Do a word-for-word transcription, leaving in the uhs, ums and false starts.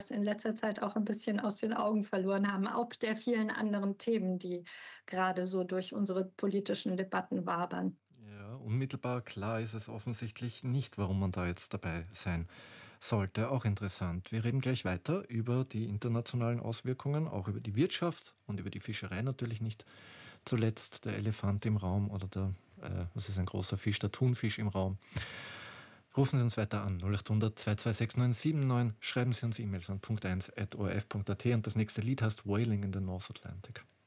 in letzter Zeit auch ein bisschen aus den Augen verloren haben, ob der vielen anderen Themen, die gerade so durch unsere politischen Debatten wabern. Ja, unmittelbar klar ist es offensichtlich nicht, warum man da jetzt dabei sein sollte. Auch interessant. Wir reden gleich weiter über die internationalen Auswirkungen, auch über die Wirtschaft und über die Fischerei natürlich nicht zuletzt, der Elefant im Raum oder der, äh, was ist ein großer Fisch, der Thunfisch im Raum. Rufen Sie uns weiter an, null acht hundert zwei zwei sechs neun sieben neun. Schreiben Sie uns E-Mails an punkt eins at o r f punkt a t und das nächste Lied heißt Wailing in the North Atlantic.